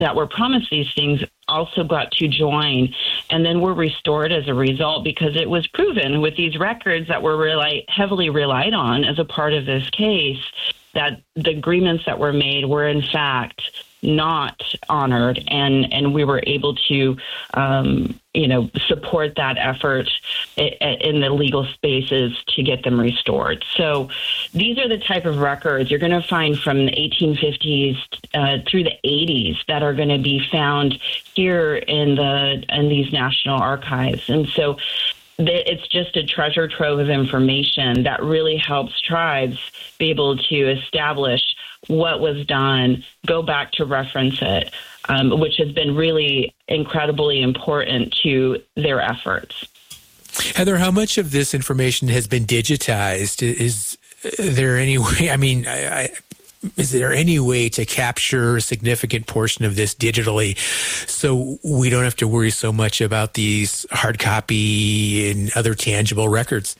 that were promised these things also got to join, and then were restored as a result, because it was proven with these records that were heavily relied on as a part of this case that the agreements that were made were in fact not honored, and we were able to support that effort in the legal spaces to get them restored. So these are the type of records you're going to find from the 1850s through the 80s that are going to be found here in these national archives. And so it's just a treasure trove of information that really helps tribes be able to establish what was done, go back to reference it, which has been really incredibly important to their efforts. Heather, how much of this information has been digitized? Is there any way, is there any way to capture a significant portion of this digitally so we don't have to worry so much about these hard copy and other tangible records?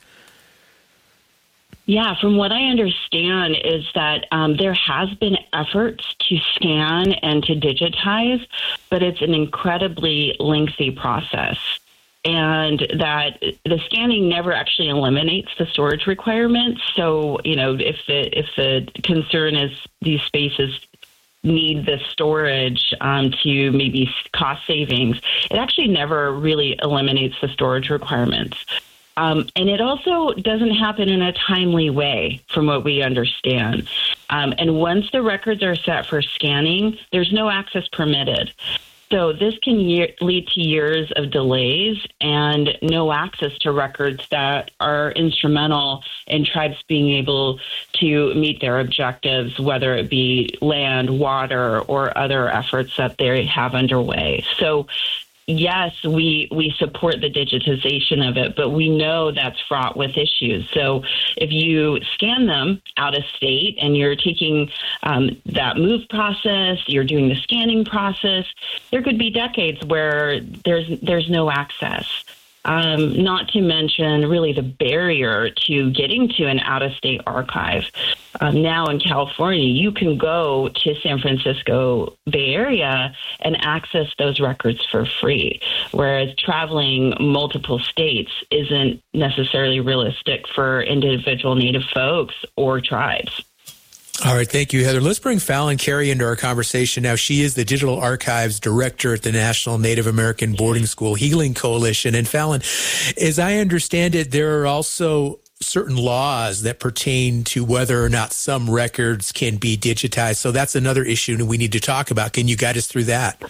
Yeah, from what I understand is that there has been efforts to scan and to digitize, but it's an incredibly lengthy process. And that the scanning never actually eliminates the storage requirements. So, if the concern is these spaces need the storage to maybe cost savings, it actually never really eliminates the storage requirements. And it also doesn't happen in a timely way, from what we understand. And once the records are set for scanning, there's no access permitted. So this can lead to years of delays and no access to records that are instrumental in tribes being able to meet their objectives, whether it be land, water, or other efforts that they have underway. So yes, we support the digitization of it, but we know that's fraught with issues. So if you scan them out of state and you're taking that move process, you're doing the scanning process, there could be decades where there's no access. Not to mention really the barrier to getting to an out-of-state archive. Now in California, you can go to San Francisco Bay Area and access those records for free, whereas traveling multiple states isn't necessarily realistic for individual Native folks or tribes. All right. Thank you, Heather. Let's bring Fallon Carey into our conversation now. She is the Digital Archives Director at the National Native American Boarding School Healing Coalition. And Fallon, as I understand it, there are also certain laws that pertain to whether or not some records can be digitized. So that's another issue that we need to talk about. Can you guide us through that?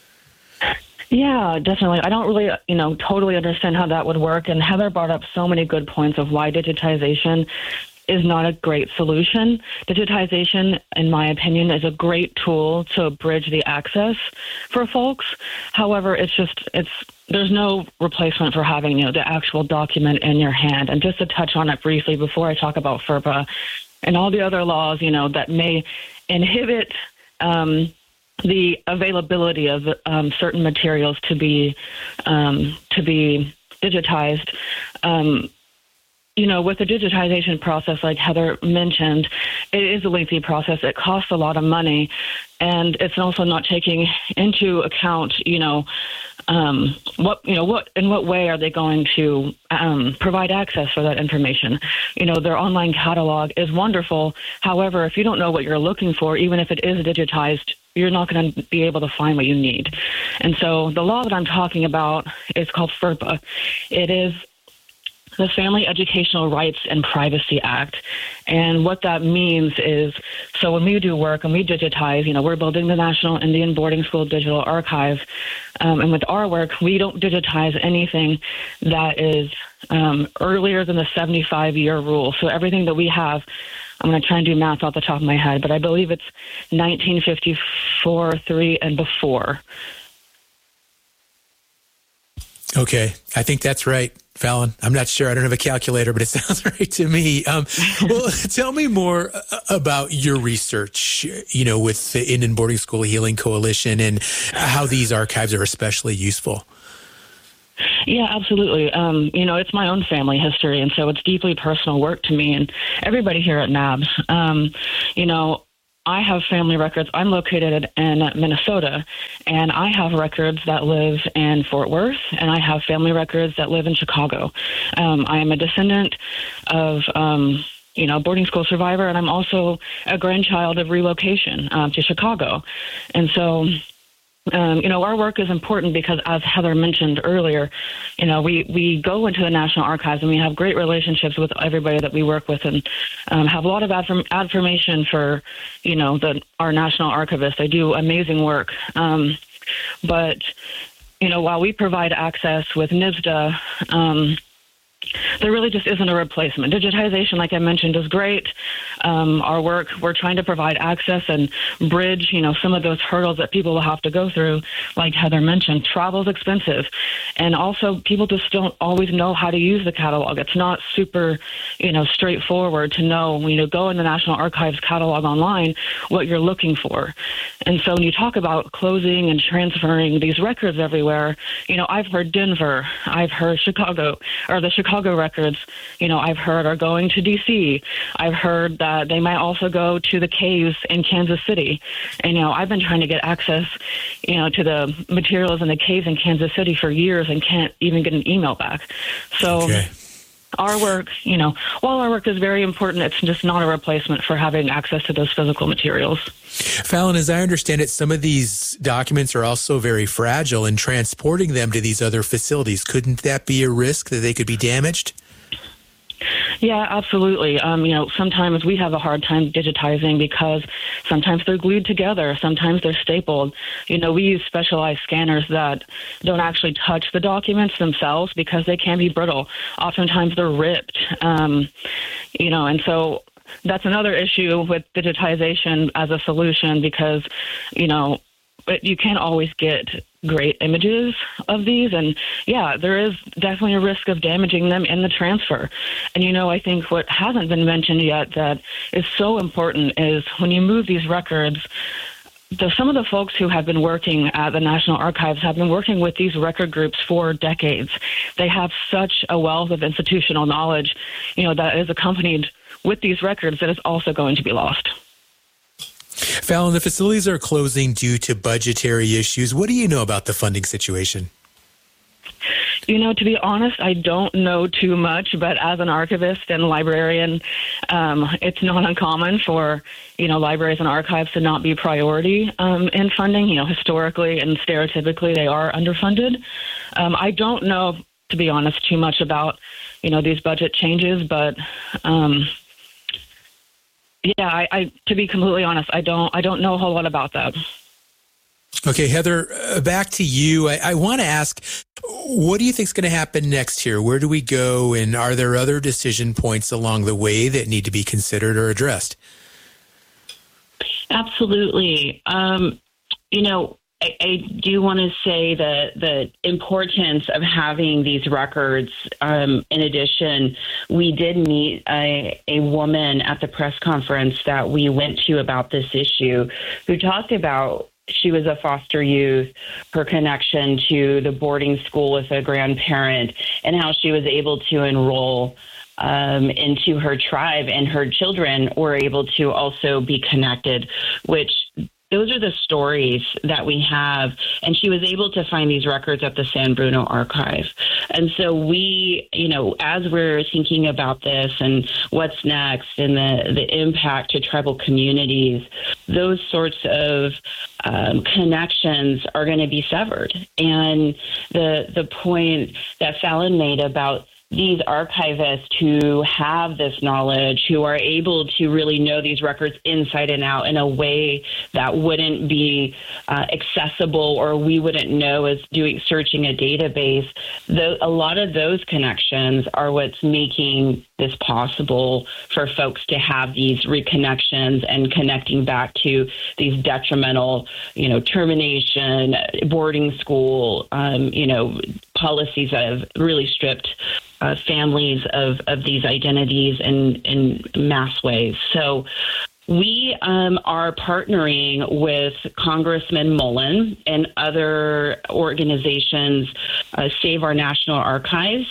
Yeah, definitely. I don't really, totally understand how that would work. And Heather brought up so many good points of why digitization is not a great solution. Digitization, in my opinion, is a great tool to bridge the access for folks. However, there's no replacement for having, the actual document in your hand. And just to touch on it briefly before I talk about FERPA and all the other laws, that may inhibit the availability of certain materials to be digitized. With the digitization process, like Heather mentioned, it is a lengthy process. It costs a lot of money, and it's also not taking into account, in what way are they going to provide access for that information? Their online catalog is wonderful. However, if you don't know what you're looking for, even if it is digitized, you're not going to be able to find what you need. And so the law that I'm talking about is called FERPA. It is the Family Educational Rights and Privacy Act. And what that means is, so when we do work and we digitize, we're building the National Indian Boarding School Digital Archive. And with our work, we don't digitize anything that is earlier than the 75-year rule. So everything that we have, I'm going to try and do math off the top of my head, but I believe it's 1954, 3, and before. Okay. I think that's right, Fallon. I'm not sure. I don't have a calculator, but it sounds right to me. Well, tell me more about your research, with the Indian Boarding School Healing Coalition and how these archives are especially useful. Yeah, absolutely. It's my own family history, and so it's deeply personal work to me and everybody here at NABS. I have family records. I'm located in Minnesota, and I have records that live in Fort Worth, and I have family records that live in Chicago. I am a descendant of boarding school survivor, and I'm also a grandchild of relocation to Chicago. And so, our work is important because, as Heather mentioned earlier, we go into the National Archives and we have great relationships with everybody that we work with, and have a lot of affirmation for, our National Archivists. They do amazing work. But, while we provide access with NSDA, there really just isn't a replacement. Digitization, like I mentioned, is great. Our work, we're trying to provide access and bridge, some of those hurdles that people will have to go through. Like Heather mentioned, travel is expensive. And also, people just don't always know how to use the catalog. It's not super, straightforward to know, go in the National Archives catalog online, what you're looking for. And so when you talk about closing and transferring these records everywhere, I've heard Denver, I've heard Chicago, or the Chicago records, I've heard are going to D.C. I've heard that they might also go to the caves in Kansas City. And, I've been trying to get access, to the materials in the caves in Kansas City for years and can't even get an email back. So our work, while our work is very important, it's just not a replacement for having access to those physical materials. Fallon, as I understand it, some of these documents are also very fragile, and transporting them to these other facilities, couldn't that be a risk that they could be damaged? Yeah, absolutely. Sometimes we have a hard time digitizing because sometimes they're glued together, sometimes they're stapled. We use specialized scanners that don't actually touch the documents themselves because they can be brittle. Oftentimes they're ripped, and so that's another issue with digitization as a solution because, you can't always get great images of these. And yeah, there is definitely a risk of damaging them in the transfer. And, I think what hasn't been mentioned yet that is so important is when you move these records, some of the folks who have been working at the National Archives have been working with these record groups for decades. They have such a wealth of institutional knowledge, that is accompanied with these records that is also going to be lost. Fallon, the facilities are closing due to budgetary issues. What do you know about the funding situation? To be honest, I don't know too much, but as an archivist and librarian, it's not uncommon for, libraries and archives to not be priority in funding. Historically and stereotypically, they are underfunded. I don't know, to be honest, too much about, these budget changes, but I to be completely honest, I don't know a whole lot about that. Okay, Heather, back to you. I want to ask, what do you think is going to happen next here? Where do we go? And are there other decision points along the way that need to be considered or addressed? Absolutely. I do want to say the importance of having these records. In addition, we did meet a woman at the press conference that we went to about this issue who talked about she was a foster youth, her connection to the boarding school with a grandparent, and how she was able to enroll into her tribe, and her children were able to also be connected, which those are the stories that we have. And she was able to find these records at the San Bruno Archive. And so we, as we're thinking about this and what's next and the impact to tribal communities, those sorts of connections are going to be severed. And the point that Fallon made about these archivists who have this knowledge, who are able to really know these records inside and out in a way that wouldn't be accessible or we wouldn't know as searching a database, a lot of those connections are what's making this possible for folks to have these reconnections and connecting back to these detrimental, termination, boarding school, policies that have really stripped families of these identities in mass ways. So we are partnering with Congressman Mullen and other organizations, Save Our National Archives,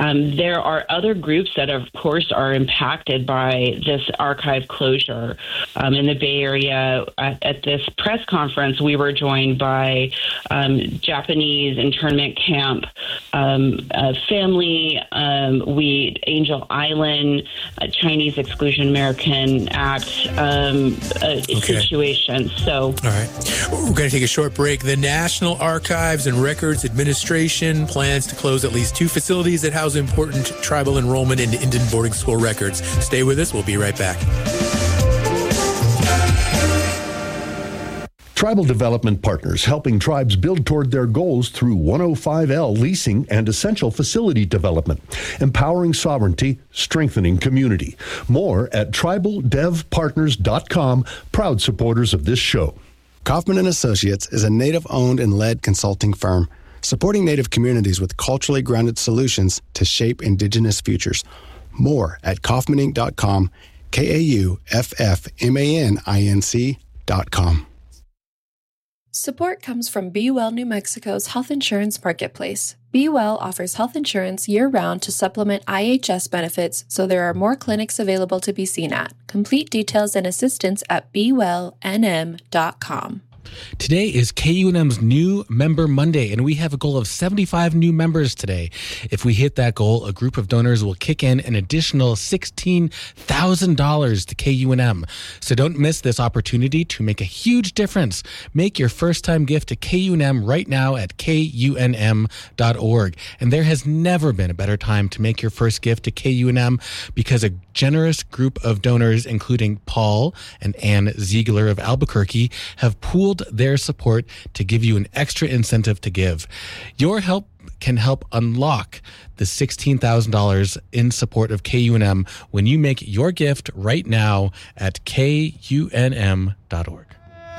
There are other groups that, of course, are impacted by this archive closure. In the Bay Area, at this press conference, we were joined by Japanese internment camp family, Angel Island, Chinese Exclusion American Act situation. So, all right, we're going to take a short break. The National Archives and Records Administration plans to close at least 2 facilities that house important tribal enrollment into Indian boarding school records. Stay with us. We'll be right back. Tribal Development Partners, helping tribes build toward their goals through 105L leasing and essential facility development, empowering sovereignty, strengthening community. More at tribaldevpartners.com, proud supporters of this show. Kaufman & Associates is a Native-owned and led consulting firm supporting Native communities with culturally grounded solutions to shape Indigenous futures. More at kaufmaninc.com, KAUFFMANINC.com. Support comes from Be Well New Mexico's Health Insurance Marketplace. Be Well offers health insurance year-round to supplement IHS benefits, so there are more clinics available to be seen at. Complete details and assistance at BeWellNM.com. Today is KUNM's new Member Monday, and we have a goal of 75 new members today. If we hit that goal, a group of donors will kick in an additional $16,000 to KUNM. So don't miss this opportunity to make a huge difference. Make your first-time gift to KUNM right now at KUNM.org. And there has never been a better time to make your first gift to KUNM because a generous group of donors, including Paul and Ann Ziegler of Albuquerque, have pooled their support to give you an extra incentive to give. Your help can help unlock the $16,000 in support of KUNM when you make your gift right now at KUNM.org.